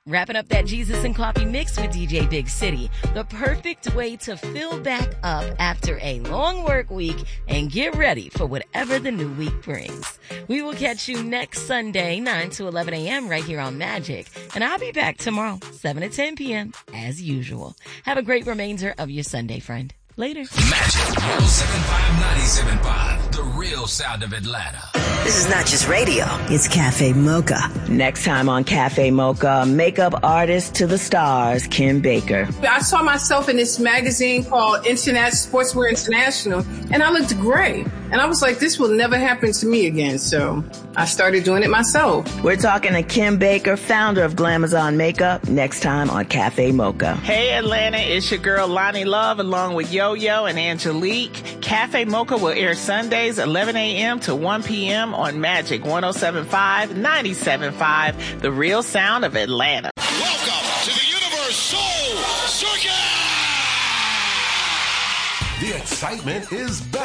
Wrapping up that Jesus and Coffee mix with DJ Big City, the perfect way to fill back up after a long work week and get ready for whatever the new week brings. We will catch you next Sunday, 9 to 11 a.m. right here on Magic. And I'll be back tomorrow, 7 to 10 p.m. as usual. Have a great remainder of your Sunday, friend. Later. Magic 107.5, 97.5, the real sound of Atlanta. This is not just radio, it's Cafe Mocha. Next time on Cafe Mocha, makeup artist to the stars, Kim Baker. I saw myself in this magazine called Sportswear International, and I looked great. And I was like, this will never happen to me again. So I started doing it myself. We're talking to Kim Baker, founder of Glamazon Makeup, next time on Cafe Mocha. Hey, Atlanta, it's your girl Lonnie Love along with Yo-Yo and Angelique. Cafe Mocha will air Sundays 11 a.m. to 1 p.m. on Magic 107.5, 97.5, the real sound of Atlanta. Welcome to the Universal Circus! The excitement is back.